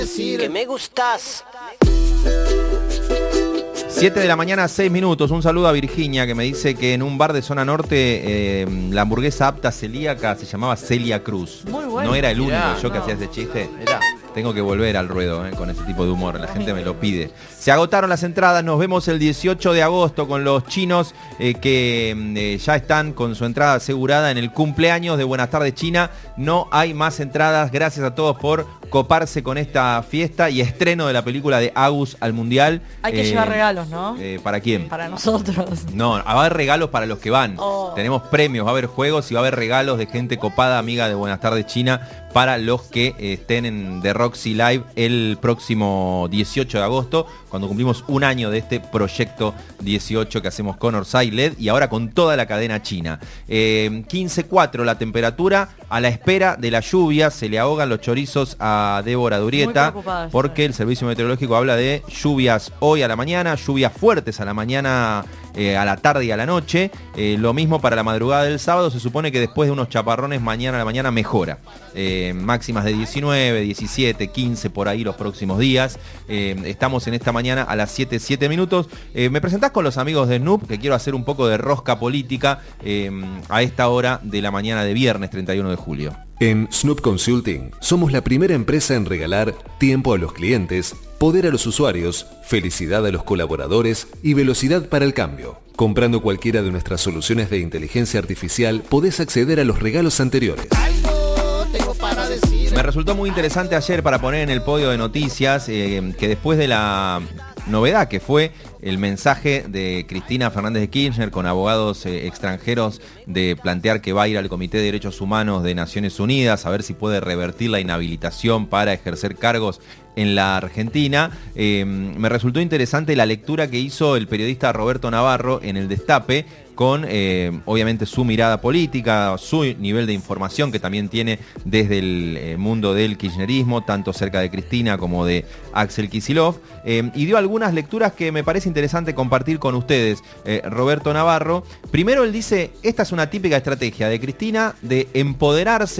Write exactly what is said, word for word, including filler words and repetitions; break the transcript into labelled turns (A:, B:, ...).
A: Que me gustas.
B: siete de la mañana, seis minutos. Un saludo a Virginia que me dice que en un bar de zona norte eh, la hamburguesa apta celíaca se llamaba Celia Cruz.
C: Muy bueno.
B: No era el único,
C: Mirá,
B: yo que
C: no.
B: hacía ese chiste. Mirá, tengo que volver al ruedo eh, con ese tipo de humor. La gente me lo pide. Se agotaron las entradas. Nos vemos el dieciocho de agosto con los chinos eh, que eh, ya están con su entrada asegurada en el cumpleaños de Buenas Tardes China. No hay más entradas. Gracias a todos por coparse con esta fiesta y estreno de la película de Agus al Mundial.
C: Hay que
B: Eh,
C: llevar regalos, ¿no?
B: eh, ¿Para quién?
C: Para nosotros.
B: No, va a haber regalos para los que van.
C: Oh.
B: Tenemos premios, va a haber juegos y va a haber regalos de gente copada, amiga de Buenas Tardes China, para los que eh, estén en The Roxy Live el próximo dieciocho de agosto, cuando cumplimos un año de este proyecto dieciocho que hacemos con Orsay L E D y ahora con toda la cadena china. Eh, quince cuatro la temperatura, a la espera de la lluvia, se le ahogan los chorizos a Débora Durieta, porque el Servicio Meteorológico habla de lluvias hoy a la mañana, lluvias fuertes a la mañana, eh, a la tarde y a la noche. Eh, lo mismo para la madrugada del sábado, se supone que después de unos chaparrones mañana a la mañana mejora. Eh, máximas de diecinueve, diecisiete, quince por ahí los próximos días. Eh, estamos en esta mañana a las siete, siete minutos. Eh, me presentás con los amigos de Snoop, que quiero hacer un poco de rosca política eh, a esta hora de la mañana de viernes treinta y uno de julio.
D: En Snoop Consulting somos la primera empresa en regalar tiempo a los clientes, poder a los usuarios, felicidad a los colaboradores y velocidad para el cambio. Comprando cualquiera de nuestras soluciones de inteligencia artificial podés acceder a los regalos anteriores.
B: Me resultó muy interesante ayer para poner en el podio de noticias eh, que después de la novedad que fue el mensaje de Cristina Fernández de Kirchner con abogados eh, extranjeros de plantear que va a ir al Comité de Derechos Humanos de Naciones Unidas a ver si puede revertir la inhabilitación para ejercer cargos en la Argentina. Eh, me resultó interesante la lectura que hizo el periodista Roberto Navarro en El Destape, con eh, obviamente su mirada política, su nivel de información que también tiene desde el eh, mundo del kirchnerismo, tanto cerca de Cristina como de Axel Kicillof, eh, y dio algunas lecturas que me parece interesante compartir con ustedes. eh, Roberto Navarro, primero él dice, esta es una típica estrategia de Cristina de empoderarse